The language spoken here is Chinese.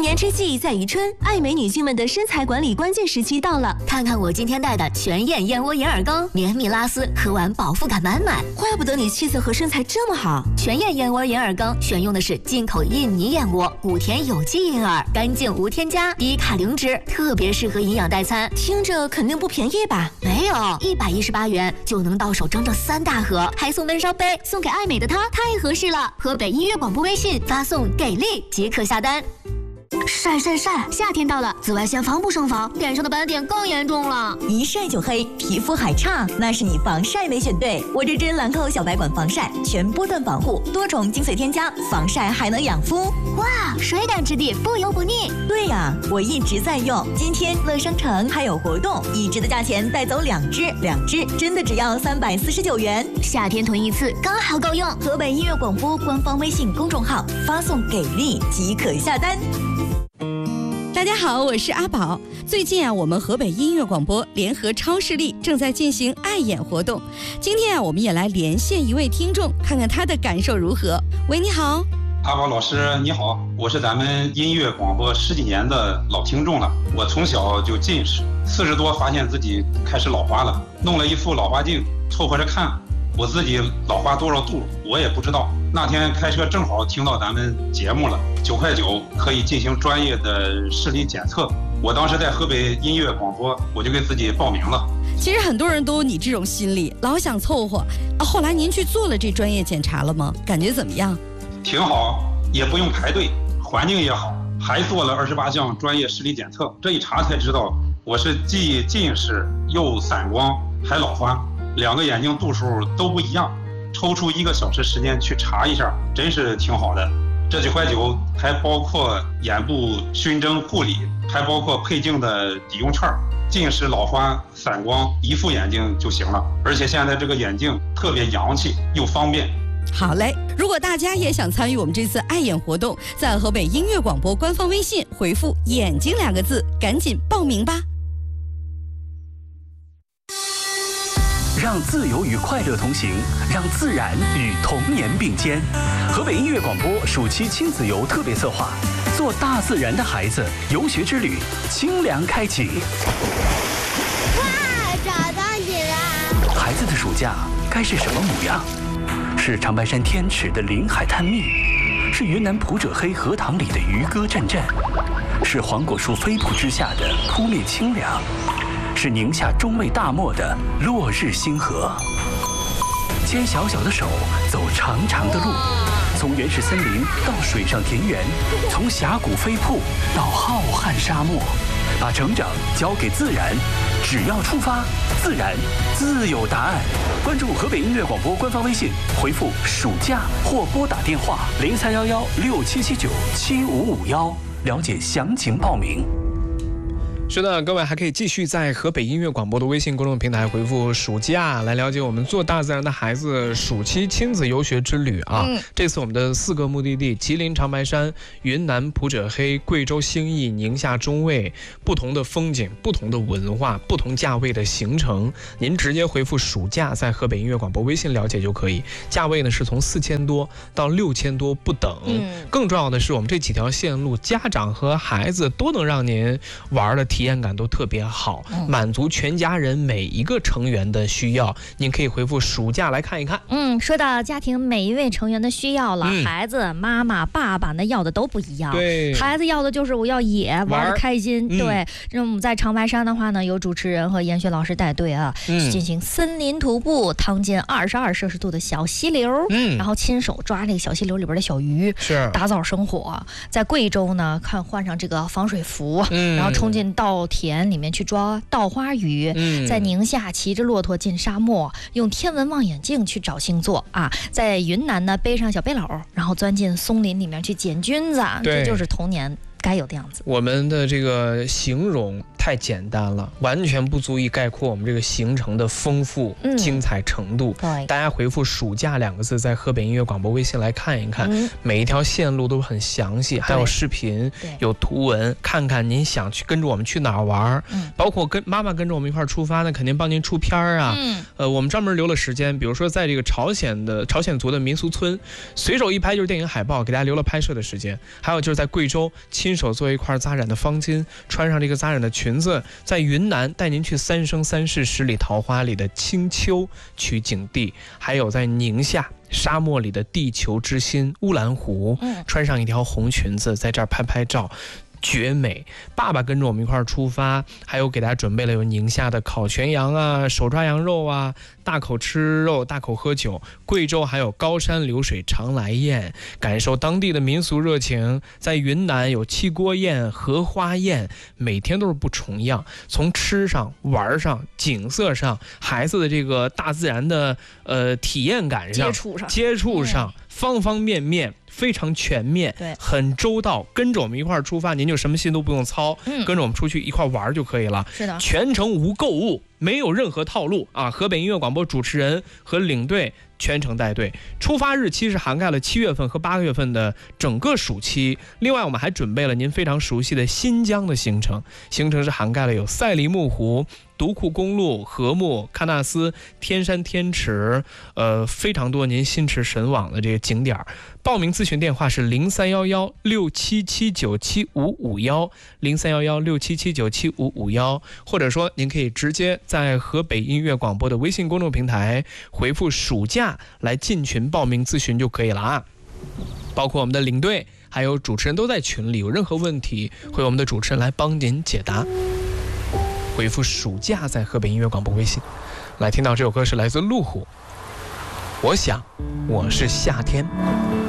年之计在于春，爱美女性们的身材管理关键时期到了。 看看我今天带的全燕燕窝银耳羹，绵密拉丝，喝完饱腹感满满。 怪不得你气色和身材这么好。 全燕燕窝银耳羹选用的是进口印尼燕窝，5天有机银耳，干净无添加，低卡零脂，特别适合营养代餐。 听着肯定不便宜吧？ 没有，118元就能到手整整3大盒，还送温烧杯，送给爱美的她太合适了。河北音乐广播微信发送“给力”即可下单。晒！夏天到了，紫外线防不胜防，脸上的斑点更严重了。 一晒就黑，皮肤还差，那是你防晒没选对。我这支兰蔻小白管防晒，全波段防护，多重精髓添加，防晒还能养肤。 哇，水感质地，不油不腻。 对呀，我一直在用。今天乐商城还有活动，1支的价钱带走2支真的只要349元。 夏天囤1次刚好够用。 河北音乐广播官方微信公众号发送“给力”即可下单。 大家好，我是阿宝。最近我们河北音乐广播联合超视力正在进行爱眼活动。今天我们也来连线一位听众，看看他的感受如何。喂，你好。 阿宝老师你好，我是咱们音乐广播10几年的老听众了。我从小就近视，40多发现自己开始老花了，弄了一副老花镜凑合着看。我自己老花多少度我也不知道。那天开车正好听到咱们节目了，9块9可以进行专业的视力检测。我当时在河北音乐广播，我就给自己报名了。 其实很多人都有你这种心理，老想凑合。后来您去做了这专业检查了吗？感觉怎么样？ 挺好，也不用排队，环境也好，还做了28项专业视力检测。这一查才知道，我是既近视又散光还老花，2个眼睛度数都不一样。抽出1个小时时间去查一下，真是挺好的。这9块9还包括眼部熏蒸护理，还包括配镜的抵用券。近视、老花、散光1副眼镜就行了。而且现在这个眼镜特别洋气又方便。 好嘞，如果大家也想参与我们这次爱眼活动，在河北音乐广播官方微信回复“眼睛”2个字，赶紧报名吧。 让自由与快乐同行，让自然与童年并肩。河北音乐广播暑期亲子游特别策划，做大自然的孩子游学之旅，清凉开启。 哇，找到你了！ 孩子的暑假该是什么模样？是长白山天池的林海探秘，是云南普者黑荷塘里的渔歌阵阵，是黄果树飞瀑之下的扑面清凉，是宁夏中卫大漠的落日星河。牵小小的手，走长长的路，从原始森林到水上田园，从峡谷飞瀑到浩瀚沙漠，把成长交给自然，只要出发，自然自有答案。关注河北音乐广播官方微信，回复“暑假”或拨打电话031167797551，了解详情报名。 是的，各位还可以继续在河北音乐广播的微信公众平台回复“暑假”来了解我们做大自然的孩子暑期亲子游学之旅啊。这次我们的4个目的地：吉林长白山、云南普者黑、贵州兴义、宁夏中卫，不同的风景、不同的文化、不同价位的行程，您直接回复“暑假”在河北音乐广播微信了解就可以。价位呢是从4000多到6000多不等。更重要的是，我们这几条线路，家长和孩子都能让您玩的体验感都特别好，满足全家人每一个成员的需要。您可以回复“暑假”来看一看。 说到家庭每一位成员的需要了，孩子、妈妈、爸爸那要的都不一样。 对， 孩子要的就是我要野，玩得开心。对，那我们在长白山的话呢，有主持人和研学老师带队啊，进行森林徒步，趟进22摄氏度的小溪流，然后亲手抓那个小溪流里边的小鱼， 是打枣生火。在贵州呢，换上这个防水服，然后冲进稻田里面去抓稻花鱼。在宁夏骑着骆驼进沙漠，用天文望远镜去找星座啊。在云南呢，背上小背篓，然后钻进松林里面去捡菌子，这就是童年该有的样子。 我们的这个形容太简单了，完全不足以概括我们这个行程的丰富、精彩程度。 对， 大家回复“暑假”2个字，在河北音乐广播微信来看一看，每一条线路都很详细，还有视频，有图文，看看您想去跟着我们去哪儿玩。包括跟妈妈跟着我们一块儿出发呢，肯定帮您出片啊。我们专门留了时间，比如说在这个朝鲜族的民俗村，随手一拍就是电影海报，给大家留了拍摄的时间。还有就是在贵州亲亲手做一块扎染的方巾，穿上这个扎染的裙子，在云南带您去三生三世十里桃花里的青丘取景地，还有在宁夏沙漠里的地球之心乌兰湖，穿上一条红裙子，在这儿拍拍照，绝美。爸爸跟着我们一块儿出发，还有给大家准备了有宁夏的烤全羊啊、手抓羊肉啊，大口吃肉大口喝酒。贵州还有高山流水常来宴，感受当地的民俗热情。在云南有七锅宴、荷花宴，每天都是不重样，从吃上、玩上、景色上，孩子的这个大自然的体验感上、接触上，方方面面非常全面，很周到。跟着我们一块儿出发，您就什么心都不用操，跟着我们出去一块玩就可以了。 是的， 全程无购物，没有任何套路啊！河北音乐广播主持人和领队全程带队。出发日期是涵盖了7月份和8月份的整个暑期。另外，我们还准备了您非常熟悉的新疆的行程，行程是涵盖了有赛里木湖、独库公路、禾木、喀纳斯、天山天池，非常多您心驰神往的这个景点。报名咨询电话是031167797551，031167797551，或者说您可以直接在河北音乐广播的微信公众平台回复暑假来进群报名咨询就可以了啊。包括我们的领队还有主持人都在群里，有任何问题会有我们的主持人来帮您解答。回复暑假在河北音乐广播微信。来听到这首歌是来自路虎，我想我是夏天。